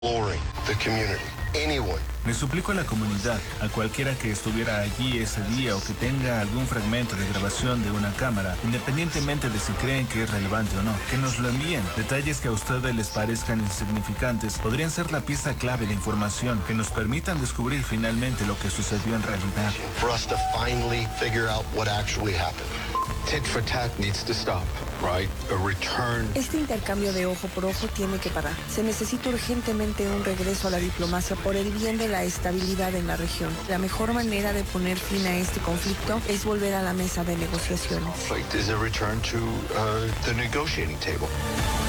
Exploring the community. Anyone. Le suplico a la comunidad, a cualquiera que estuviera allí ese día o que tenga algún fragmento de grabación de una cámara, independientemente de si creen que es relevante o no, que nos lo envíen. Detalles que a ustedes les parezcan insignificantes podrían ser la pieza clave de información que nos permitan descubrir finalmente lo que sucedió en realidad. For us to finally figure out what actually happened. Tit for tat needs to stop, right? A return. Este intercambio de ojo por ojo tiene que parar. Se necesita urgentemente un regreso a la diplomacia por el bien de la estabilidad en la región. La mejor manera de poner fin a este conflicto es volver a la mesa de negociaciones. Like, is a return to the negotiating table.